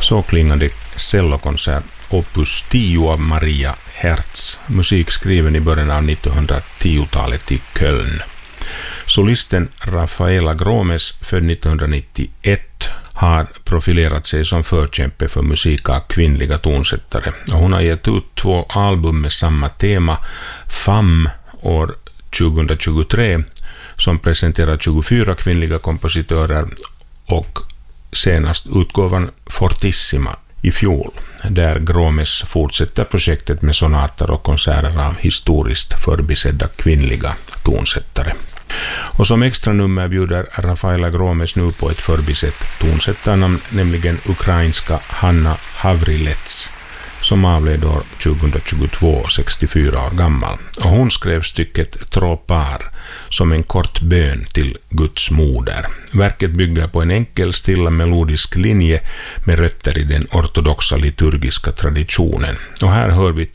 Så klingade cellokonsert opus 10 av Maria Hertz, musik skriven i början av 1910-talet i Köln. Solisten Rafaela Gromes, född 1991, har profilerat sig som förkämpe för musik av kvinnliga tonsättare. Och hon har gett ut 2 album med samma tema, Femme år 2023, som presenterar 24 kvinnliga kompositörer, och senast utgåvan Fortissima i fjol, där Gromes fortsätter projektet med sonater och konserter av historiskt förbisedda kvinnliga tonsättare. Och som extra nummer bjuder Rafaela Gromes nu på ett förbisett tonsättarnamn, nämligen ukrainska Hanna Havrilets, som avled år 2022, 64 år gammal. Och hon skrev stycket Tropar som en kort bön till Guds moder. Verket bygger på en enkel, stilla melodisk linje med rötter i den ortodoxa liturgiska traditionen. Och här hör vi